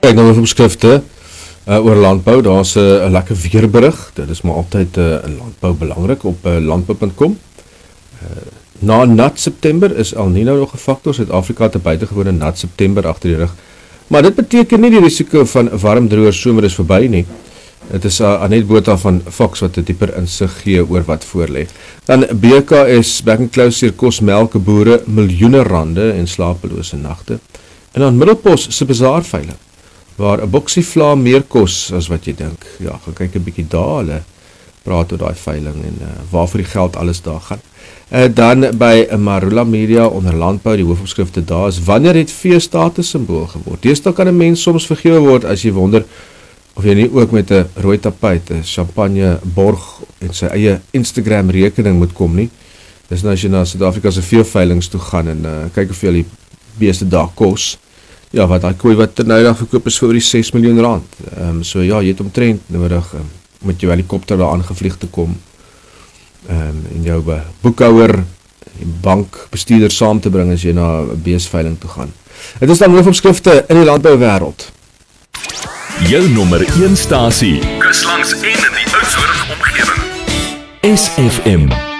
Kyk nou op skrifte oor landbou, daar is 'n lekker weerberig, dit is maar altyd landbou belangrik op landbou.com. Na nat September is El Nino nog 'n faktor, Suid-Afrika het 'n buitengewone nat September agter die rug. Maar dit beteken nie die risiko van warm droër somer is verby nie. Dit is Anet Botha van Fox wat 'n dieper insig gee oor wat voorlê. Dan BKS Back and Close kos melk boere miljoene rande en slapelose nagte. En dan Middelpos se bazaarveiling, waar 'n boksie vla meer kos as wat jy dink. Ja, gaan kyk 'n bietjie daar, hulle praat oor daai veiling en waarvoor die geld alles daar gaan. Dan by Marula Media onder landbou, die hoofopskrifte daar is, wanneer het vee status simbool geword? Deesdae kan 'n mens soms vergewe word as jy wonder of jy nie ook met 'n rooi tapuit, 'n champagne borg en sy eie Instagram rekening moet kom nie. Dis nou as jy na Suid-Afrika se veeveilings toe gaan en kyk of jy die beeste daar kos. Ja, wat daai koei wat nou dag verkoop is vir oor die 6 miljoen rand. So ja, jy het omtrent nodig met jou helikopter daar aangevlieg te kom. En jou boekhouer, bankbestuurder saam te bring as jy na 'n beesveiling toe gaan. Dit is dan hoofopskrifte in die landbouwêreld. Jou nommer 1 stasie, kus langs en in die Oudtshoorn omgewing. SFM.